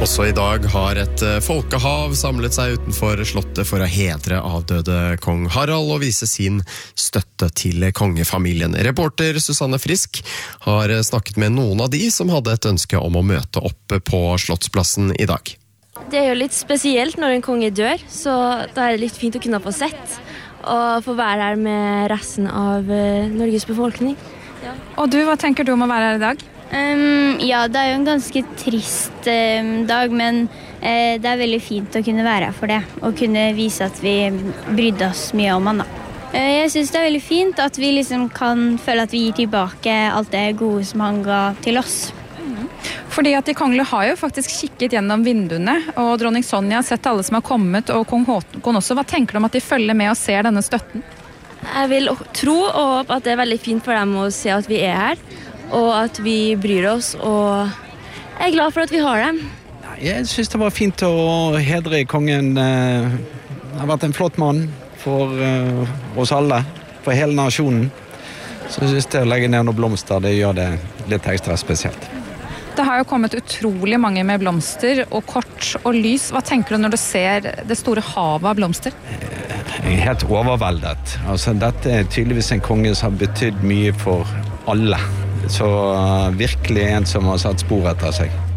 Også I dag har et folkehav samlet seg utenfor slottet for å hedre avdøde kong Harald og vise sin støtte til kongefamilien. Reporter Susanne Frisk har snakket med noen av de som hadde et ønske om å møte opp på Slottsplassen I dag. Det jo litt spesielt når en konge dør, så da det litt fint å kunne få sett og få være her med resten av Norges befolkning. Ja. Og du, hva tenker du om å være her I dag? Ja, det jo en ganske trist dag, men det veldig fint å kunne være her for det, og kunne vise at vi brydde oss mye om han da. Jeg synes det veldig fint at vi liksom kan føle at vi gir tilbake alt det gode som han ga til oss. Fordi at de kongelige har jo faktisk kikket gjennom vinduene, og dronning Sonja har sett alle som har kommet, og kong Håkon også. Hva tenker du om at de følger med og ser denne støtten? Jeg vil tro og håpe at det veldig fint for dem å se at vi her, og at vi bryr oss, og jeg glad for at vi har dem. Jeg synes det var fint å hedre kongen. Det har vært en flott mann for oss alle, for hele nasjonen. Så jeg synes det å legge ned noen blomster, det gjør det litt ekstra spesielt. Det har jo kommet utrolig mange med blomster og kort og lys. Hva tenker du når du ser det store havet av blomster? Jeg helt overveldet. Altså, dette tydeligvis en konge som har betydd mye for alle. Så virkelig en som har satt spor etter seg.